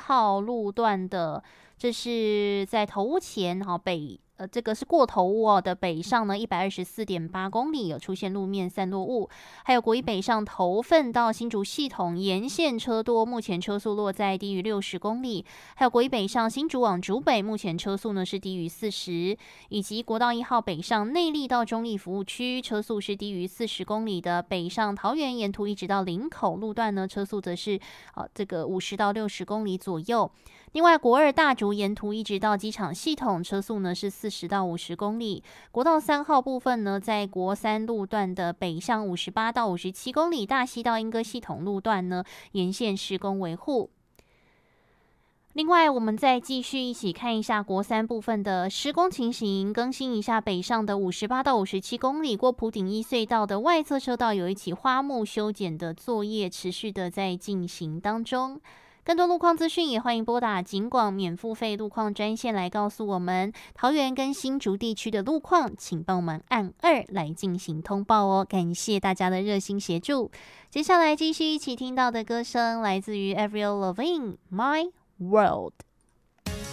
号路段的，这是在头屋前这个是过头屋的北上呢124.8公里有出现路面散落物，还有国一北上头份到新竹系统沿线车多，目前车速落在低于60公里，还有国一北上新竹往竹北，目前车速呢是低于40，以及国道1号北上内坜到中坜服务区，车速是低于40公里的北上桃园沿途一直到林口路段呢，车速则是这个50到60公里左右。另外，国二大竹沿途一直到机场系统，车速呢是40到50公里。国道3号部分呢，在国三路段的北向58到57公里，大溪到莺歌系统路段呢，沿线施工维护。另外，我们再继续一起看一下国三部分的施工情形，更新一下北上的58到57公里过埔顶一隧道的外侧车道有一起花木修剪的作业持续的在进行当中。更多路况资讯也欢迎拨打警广免付费路况专线来告诉我们桃园跟新竹地区的路况，请帮我们按2来进行通报哦。感谢大家的热心协助。接下来继续一起听到的歌声来自于 Avril Lavigne My World。